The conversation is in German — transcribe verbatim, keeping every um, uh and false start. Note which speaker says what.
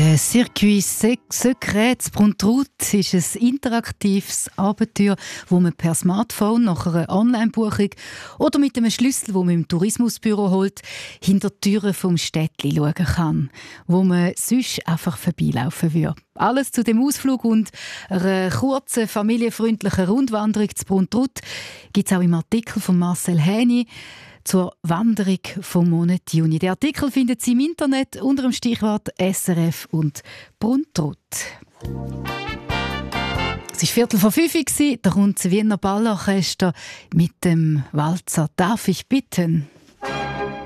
Speaker 1: Der Circuit Secret Bruntrut ist ein interaktives Abenteuer, wo man per Smartphone nach einer Online-Buchung oder mit einem Schlüssel, den man im Tourismusbüro holt, hinter die Türen vom Städtli schauen kann, wo man sonst einfach vorbeilaufen würde. Alles zu dem Ausflug und einer kurzen, familienfreundlichen Rundwanderung zu Bruntrut gibt es auch im Artikel von Marcel Häni zur Wanderung vom Monat Juni. Den Artikel finden Sie im Internet unter dem Stichwort S R F und Bruntrut. Es war Viertel vor fünf Uhr, da kommt das Wiener Ballorchester mit dem Walzer «Darf ich bitten?».